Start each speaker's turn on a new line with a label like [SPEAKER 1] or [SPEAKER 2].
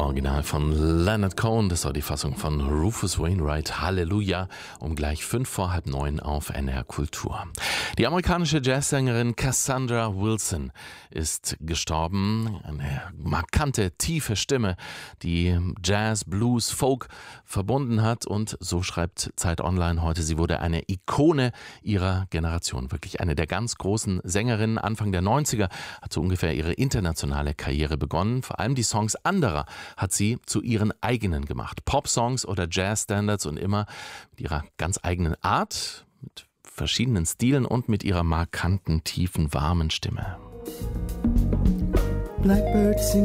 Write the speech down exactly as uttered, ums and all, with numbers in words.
[SPEAKER 1] Original von Leonard Cohen, das war die Fassung von Rufus Wainwright, Halleluja, um gleich fünf vor halb neun auf N R Kultur. Die amerikanische Jazzsängerin Cassandra Wilson ist gestorben. Eine markante, tiefe Stimme, die Jazz, Blues, Folk verbunden hat, und so schreibt Zeit Online heute, sie wurde eine Ikone ihrer Generation. Wirklich eine der ganz großen Sängerinnen. Anfang der neunziger hat so ungefähr ihre internationale Karriere begonnen. Vor allem die Songs anderer hat sie zu ihren eigenen gemacht. Pop-Songs oder Jazz-Standards, und immer mit ihrer ganz eigenen Art, mit verschiedenen Stilen und mit ihrer markanten, tiefen, warmen Stimme.
[SPEAKER 2] Blackbirds